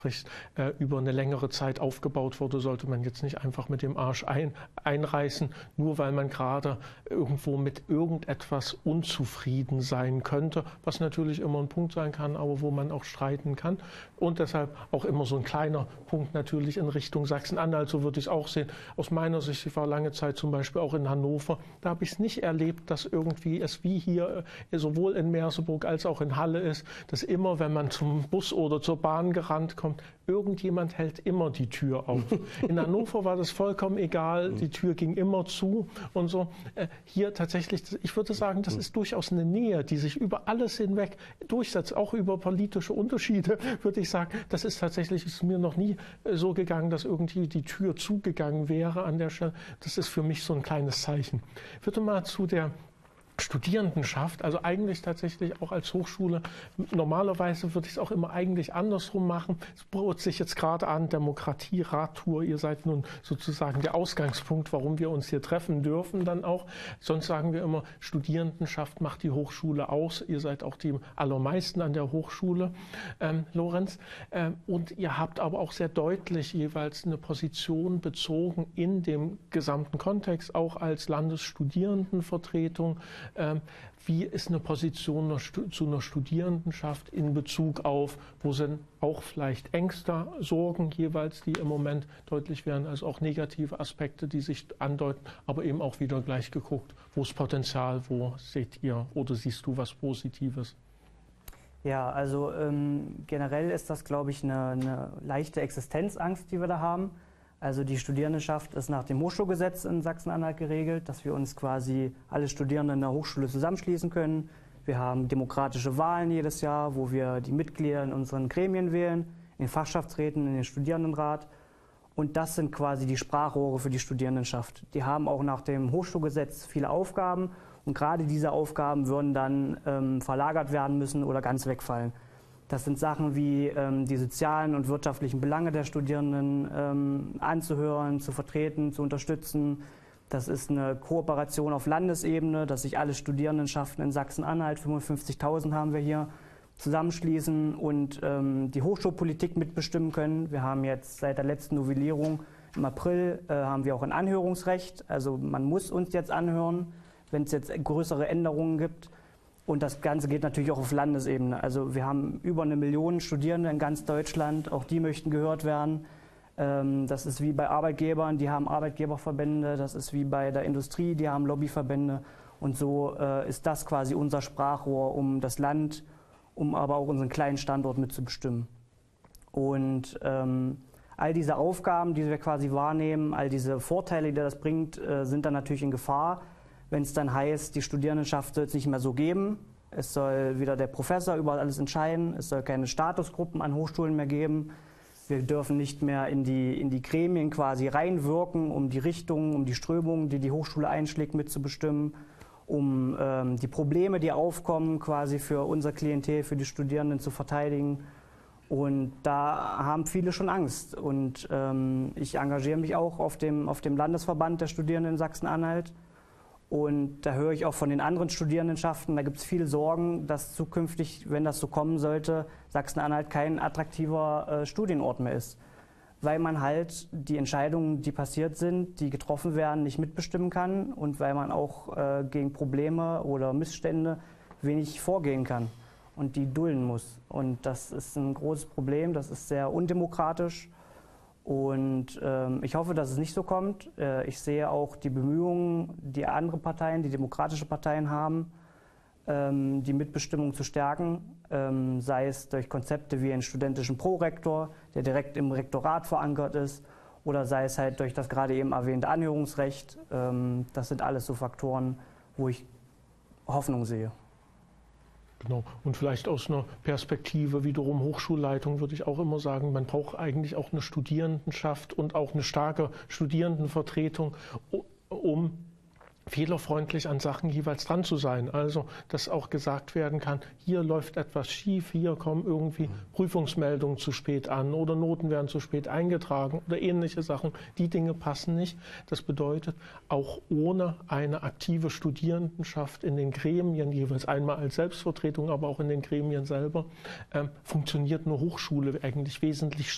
über eine längere Zeit aufgebaut wurde, sollte man jetzt nicht einfach mit dem Arsch einreißen, nur weil man gerade irgendwo mit irgendetwas unzufrieden sein könnte, was natürlich immer ein Punkt sein kann, aber wo man auch streiten kann. Und deshalb auch immer so ein kleiner Punkt natürlich in Richtung Sachsen-Anhalt, so würde ich es auch sehen. Aus meiner Sicht, ich war lange Zeit zum Beispiel auch in Hannover, da habe ich es nicht erlebt, dass irgendwie es wie hier sowohl in Merseburg als auch in Halle ist, dass immer, wenn man zum Bus oder zur Bahn gerannt kommt, irgendjemand hält immer die Tür auf. In Hannover war das vollkommen egal, die Tür ging immer zu und so. Hier tatsächlich, ich würde sagen, das ist durchaus eine Nähe, die sich über alles hinweg durchsetzt, auch über politische Unterschiede, würde ich sagen. Das ist tatsächlich, ist mir noch nie so gegangen, dass irgendwie die Tür zugegangen wäre an der Stelle. Das ist für mich so ein kleines Zeichen. Ich würde mal zu der Studierendenschaft, also eigentlich tatsächlich auch als Hochschule, normalerweise würde ich es auch immer eigentlich andersrum machen. Es bot sich jetzt gerade an, Demokratie-Radtour, ihr seid nun sozusagen der Ausgangspunkt, warum wir uns hier treffen dürfen dann auch. Sonst sagen wir immer, Studierendenschaft macht die Hochschule aus, ihr seid auch die allermeisten an der Hochschule, Lorenz. Und ihr habt aber auch sehr deutlich jeweils eine Position bezogen in dem gesamten Kontext, auch als Landesstudierendenvertretung. Wie ist eine Position zu einer Studierendenschaft in Bezug auf, wo sind auch vielleicht Ängste, Sorgen jeweils, die im Moment deutlich werden, also auch negative Aspekte, die sich andeuten, aber eben auch wieder gleich geguckt, wo ist Potenzial, wo seht ihr oder siehst du was Positives? Ja, also generell ist das, glaube ich, eine leichte Existenzangst, die wir da haben. Also die Studierendenschaft ist nach dem Hochschulgesetz in Sachsen-Anhalt geregelt, dass wir uns quasi alle Studierenden in der Hochschule zusammenschließen können. Wir haben demokratische Wahlen jedes Jahr, wo wir die Mitglieder in unseren Gremien wählen, in den Fachschaftsräten, in den Studierendenrat. Und das sind quasi die Sprachrohre für die Studierendenschaft. Die haben auch nach dem Hochschulgesetz viele Aufgaben und gerade diese Aufgaben würden dann verlagert werden müssen oder ganz wegfallen. Das sind Sachen wie die sozialen und wirtschaftlichen Belange der Studierenden anzuhören, zu vertreten, zu unterstützen. Das ist eine Kooperation auf Landesebene, dass sich alle Studierendenschaften in Sachsen-Anhalt, 55.000 haben wir hier, zusammenschließen und die Hochschulpolitik mitbestimmen können. Wir haben jetzt seit der letzten Novellierung im April haben wir auch ein Anhörungsrecht. Also man muss uns jetzt anhören, wenn es jetzt größere Änderungen gibt. Und das Ganze geht natürlich auch auf Landesebene. Also wir haben über 1 Million Studierende in ganz Deutschland, auch die möchten gehört werden. Das ist wie bei Arbeitgebern, die haben Arbeitgeberverbände, das ist wie bei der Industrie, die haben Lobbyverbände. Und so ist das quasi unser Sprachrohr, um das Land, um aber auch unseren kleinen Standort mitzubestimmen. Und all diese Aufgaben, die wir quasi wahrnehmen, all diese Vorteile, die das bringt, sind dann natürlich in Gefahr, wenn es dann heißt, die Studierendenschaft soll es nicht mehr so geben. Es soll wieder der Professor über alles entscheiden. Es soll keine Statusgruppen an Hochschulen mehr geben. Wir dürfen nicht mehr in die Gremien quasi reinwirken, um die Richtungen, um die Strömungen, die die Hochschule einschlägt, mitzubestimmen, um die Probleme, die aufkommen, quasi für unser Klientel, für die Studierenden zu verteidigen. Und da haben viele schon Angst. Und ich engagiere mich auch auf dem Landesverband der Studierenden in Sachsen-Anhalt. Und da höre ich auch von den anderen Studierendenschaften, da gibt es viele Sorgen, dass zukünftig, wenn das so kommen sollte, Sachsen-Anhalt kein attraktiver Studienort mehr ist. Weil man halt die Entscheidungen, die passiert sind, die getroffen werden, nicht mitbestimmen kann und weil man auch gegen Probleme oder Missstände wenig vorgehen kann und die dulden muss. Und das ist ein großes Problem, das ist sehr undemokratisch. Und ich hoffe, dass es nicht so kommt. Ich sehe auch die Bemühungen, die andere Parteien, die demokratische Parteien haben, die Mitbestimmung zu stärken, sei es durch Konzepte wie einen studentischen Prorektor, der direkt im Rektorat verankert ist, oder sei es halt durch das gerade eben erwähnte Anhörungsrecht. Das sind alles so Faktoren, wo ich Hoffnung sehe. Genau. Und vielleicht aus einer Perspektive wiederum Hochschulleitung würde ich auch immer sagen, man braucht eigentlich auch eine Studierendenschaft und auch eine starke Studierendenvertretung, um fehlerfreundlich an Sachen jeweils dran zu sein. Also, dass auch gesagt werden kann, hier läuft etwas schief, hier kommen irgendwie Prüfungsmeldungen zu spät an oder Noten werden zu spät eingetragen oder ähnliche Sachen. Die Dinge passen nicht. Das bedeutet, auch ohne eine aktive Studierendenschaft in den Gremien, jeweils einmal als Selbstvertretung, aber auch in den Gremien selber, funktioniert eine Hochschule eigentlich wesentlich